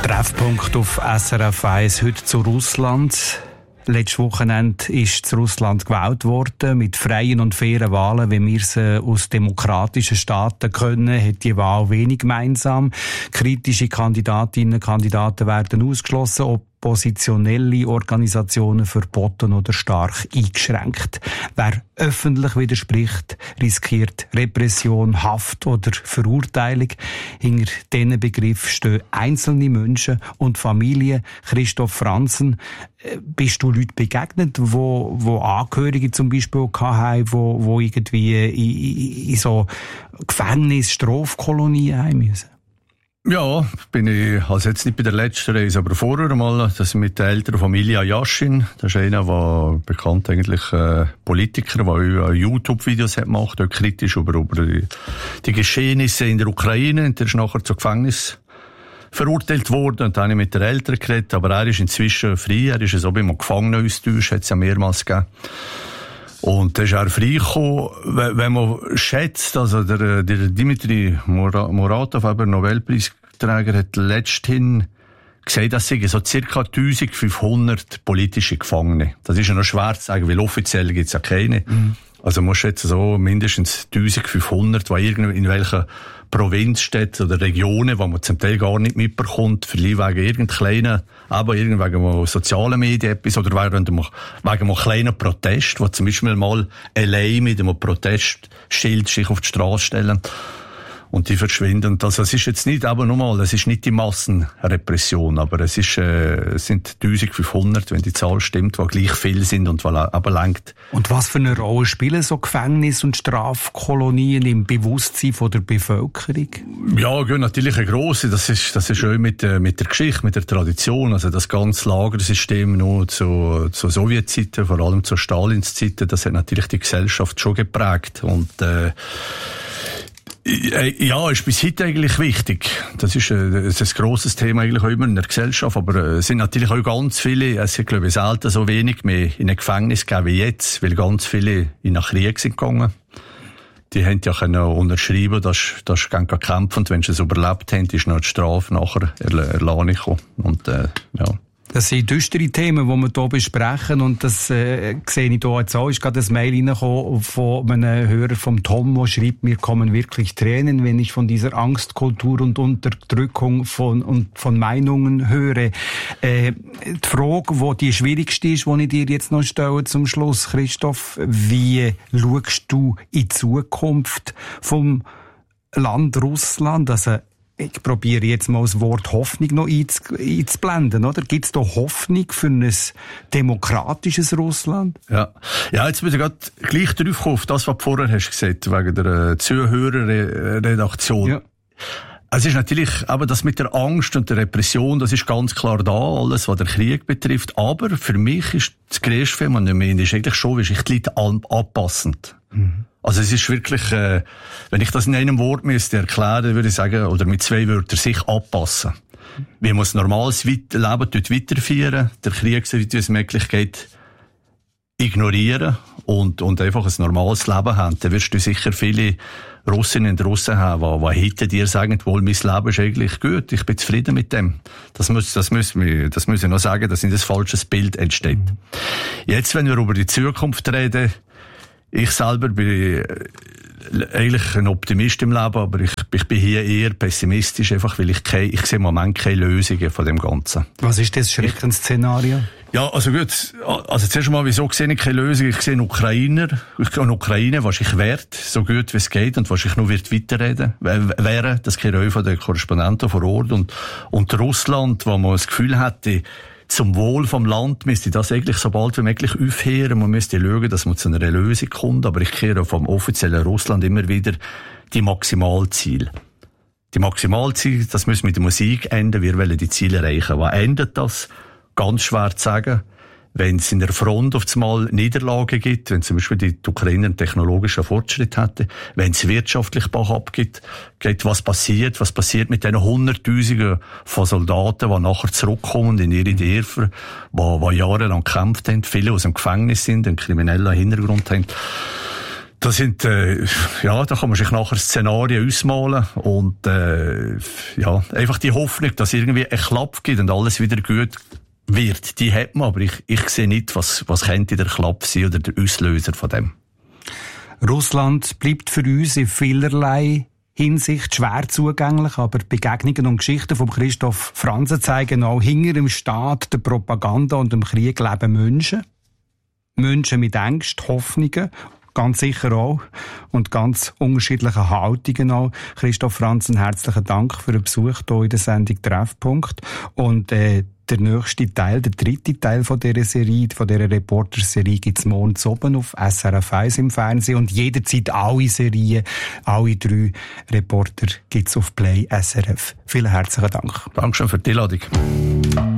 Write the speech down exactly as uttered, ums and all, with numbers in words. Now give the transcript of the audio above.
Treffpunkt auf S R F eins heute zu Russland. Letztes Wochenende ist in Russland gewählt worden. Mit freien und fairen Wahlen, wie wir sie aus demokratischen Staaten können, hat die Wahl wenig gemeinsam. Kritische Kandidatinnen und Kandidaten werden ausgeschlossen, oppositionelle Organisationen verboten oder stark eingeschränkt. Wer öffentlich widerspricht, riskiert Repression, Haft oder Verurteilung. Hinter diesen Begriff stehen einzelne Menschen und Familien. Christoph Franzen, bist du Leuten begegnet, wo, wo Angehörige zum Beispiel hatten, wo, wo irgendwie in, in so Gefängnis, Strafkolonien haben müssen? Ja, bin ich, also jetzt nicht bei der letzten Reise, aber vorher mal, das mit der älteren Familie Yashin. Das ist einer, der bekannt eigentlich äh, Politiker, der auch YouTube-Videos hat gemacht, auch kritisch über, über die, die Geschehnisse in der Ukraine. Und der ist nachher zu Gefängnis verurteilt worden. Und dann habe ich mit den Eltern geredet, aber er ist inzwischen frei. Er ist so beim Gefangenenaustausch, hat es ja mehrmals gegeben. Und da ist er freigekommen, wenn man schätzt, also der, der Dmitri Muratov, aber Nobelpreisträger, hat letzthin gesagt, dass es so circa eintausendfünfhundert politische Gefangene. Das ist ja noch schwer zu sagen, weil offiziell gibt es ja keine. Mhm. Also man schätzt so mindestens eintausendfünfhundert, die irgendwie in welchen Provinzstädten oder Regionen, wo man zum Teil gar nicht mitbekommt, vielleicht wegen irgendeinem kleinen, aber wegen einem sozialen Medien etwas oder wegen einem, wegen einem kleinen Protest, wo zum Beispiel mal allein mit einem Protestschild sich auf die Straße stellen. Und die verschwinden. Also es ist jetzt nicht, aber nochmal, es ist nicht die Massenrepression, aber es ist, äh, es sind eintausendfünfhundert, wenn die Zahl stimmt, die gleich viel sind und aber lenkt. Und was für eine Rolle spielen so Gefängnis- und Strafkolonien im Bewusstsein von der Bevölkerung? Ja, gut, natürlich eine grosse. Das ist, das ist auch mit, äh, mit der Geschichte, mit der Tradition. Also das ganze Lagersystem nur zu, zu Sowjetzeiten, vor allem zu Stalins-Zeiten, das hat natürlich die Gesellschaft schon geprägt. Und, äh, ja, ist bis heute eigentlich wichtig. Das ist, äh, das ist ein grosses Thema eigentlich auch immer in der Gesellschaft. Aber es sind natürlich auch ganz viele, es sind, glaube ich, selten so wenig mehr in ein Gefängnis gegeben wie jetzt, weil ganz viele in einen Krieg sind gegangen. Die haben ja können unterschreiben, dass, dass sie kämpfen und wenn sie es überlebt haben, ist noch die Strafe nachher erlassen gekommen. Und, äh, ja. Das sind düstere Themen, die wir hier besprechen. Und das äh, sehe ich hier jetzt auch. Ist gerade ein Mail reingekommen von einem Hörer vom Tom, der schreibt, mir kommen wirklich Tränen, wenn ich von dieser Angstkultur und Unterdrückung von, und von Meinungen höre. Äh, die Frage, die die schwierigste ist, die ich dir jetzt noch stelle zum Schluss, Christoph, wie schaust du in die Zukunft vom Land Russland? Also, ich probiere jetzt mal das Wort Hoffnung noch einzublenden, oder? Gibt es da Hoffnung für ein demokratisches Russland? Ja, ja, jetzt bin ich gerade gleich drauf gekommen, auf das, was du vorher hast gesagt, wegen der äh, Zuhörerredaktion. Ja. Es ist natürlich, aber das mit der Angst und der Repression, das ist ganz klar da, alles, was der Krieg betrifft. Aber für mich ist das grösste Phänomen ist eigentlich schon, wie sich die Leute anpassend. Mhm. Also es ist wirklich, äh, wenn ich das in einem Wort müsste erklären, würde ich sagen, oder mit zwei Wörtern, sich anpassen. Wie man das normales Leben dort weiterführen, der Krieg, so wie es möglich geht, ignorieren und, und einfach ein normales Leben haben. Dann wirst du sicher viele Russinnen und Russen haben, die, die hinter dir sagen, wohl, mein Leben ist eigentlich gut, ich bin zufrieden mit dem. Das muss, das müssen wir, das muss ich noch sagen, dass nicht ein falsches Bild entsteht. Mhm. Jetzt, wenn wir über die Zukunft reden, ich selber bin eigentlich ein Optimist im Leben, aber ich, ich bin hier eher pessimistisch, einfach weil ich keine, ich sehe im Moment keine Lösungen von dem Ganzen. Was ist das Schreckensszenario? Ja, also gut, also zuerst mal, wieso sehe ich keine Lösung? Ich sehe einen Ukrainer, ich sehe eine Ukraine, was ich wert, so gut wie es geht und was ich nur wird weiterreden wäre, das kenne ich von den Korrespondenten vor Ort und, und Russland, wo man das Gefühl hatte, zum Wohl vom Land müsste das eigentlich so bald wie möglich aufhören. Man müsste schauen, dass man zu einer Lösung kommt. Aber ich kehre vom offiziellen Russland immer wieder die Maximalziele. Die Maximalziele, das müssen mit der Musik enden. Wir wollen die Ziele erreichen. Was endet das? Ganz schwer zu sagen. Wenn es in der Front auf einmal Niederlagen gibt, wenn zum Beispiel die Ukraine einen technologischen Fortschritt hätte, wenn es wirtschaftlich Bach abgibt, geht, was passiert, was passiert mit den Hunderttausenden von Soldaten, die nachher zurückkommen in ihre Dörfer, die, die jahrelang gekämpft haben, viele aus dem Gefängnis sind, einen kriminellen Hintergrund haben. Das sind, äh, ja, da kann man sich nachher Szenarien ausmalen und, äh, ja, einfach die Hoffnung, dass irgendwie ein Klapp gibt und alles wieder gut wird, die hat man, aber ich, ich sehe nicht, was, was könnte der Klapp sein oder der Auslöser von dem. Russland bleibt für uns in vielerlei Hinsicht schwer zugänglich, aber Begegnungen und Geschichten von Christoph Franzen zeigen auch, hinter dem Staat, der Propaganda und dem Krieg leben Menschen. Menschen mit Ängsten, Hoffnungen, ganz sicher auch, und ganz unterschiedliche Haltungen auch. Christoph Franzen, herzlichen Dank für den Besuch hier in der Sendung Treffpunkt. Und äh, der nächste Teil, der dritte Teil von dieser Serie, von dieser Reporterserie, gibt es morgen oben auf S R F eins im Fernsehen und jederzeit alle Serien, alle drei Reporter gibt es auf Play S R F. Vielen herzlichen Dank. Dankeschön für die Einladung.